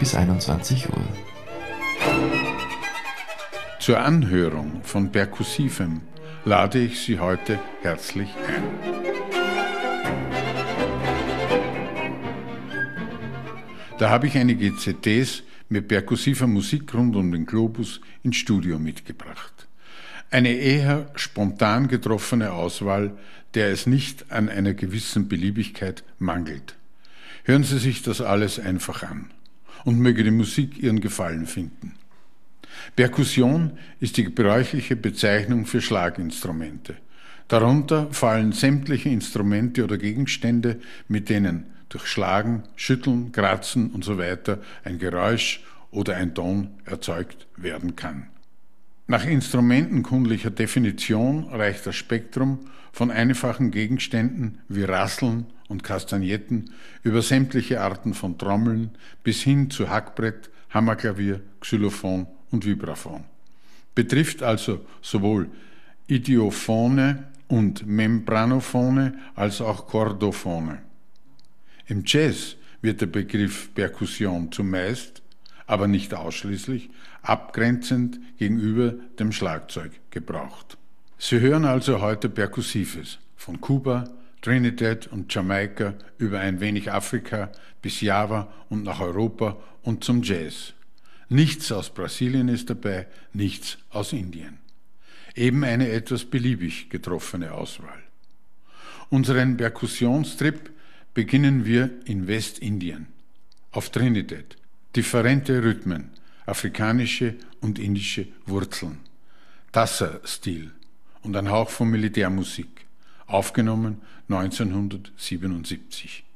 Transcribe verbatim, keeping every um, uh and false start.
bis einundzwanzig Uhr. Zur Anhörung von Perkussivem lade ich Sie heute herzlich ein. Da habe ich einige C Ds mit perkussiver Musik rund um den Globus ins Studio mitgebracht. Eine eher spontan getroffene Auswahl, der es nicht an einer gewissen Beliebigkeit mangelt. Hören Sie sich das alles einfach an und möge die Musik Ihren Gefallen finden. Perkussion ist die gebräuchliche Bezeichnung für Schlaginstrumente. Darunter fallen sämtliche Instrumente oder Gegenstände, mit denen durch Schlagen, Schütteln, Kratzen und so weiter ein Geräusch oder ein Ton erzeugt werden kann. Nach instrumentenkundlicher Definition reicht das Spektrum von einfachen Gegenständen wie Rasseln und Kastagnetten über sämtliche Arten von Trommeln bis hin zu Hackbrett, Hammerklavier, Xylophon und Vibraphon. Betrifft also sowohl Idiophone und Membranophone als auch Chordophone. Im Jazz wird der Begriff Perkussion zumeist, aber nicht ausschließlich, abgrenzend gegenüber dem Schlagzeug gebraucht. Sie hören also heute Perkussives von Kuba, Trinidad und Jamaika über ein wenig Afrika bis Java und nach Europa und zum Jazz. Nichts aus Brasilien ist dabei, nichts aus Indien. Eben eine etwas beliebig getroffene Auswahl. Unseren Perkussionstrip beginnen wir in Westindien, auf Trinidad. Differente Rhythmen, afrikanische und indische Wurzeln, Tassa-Stil und ein Hauch von Militärmusik, aufgenommen neunzehnhundertsiebenundsiebzig.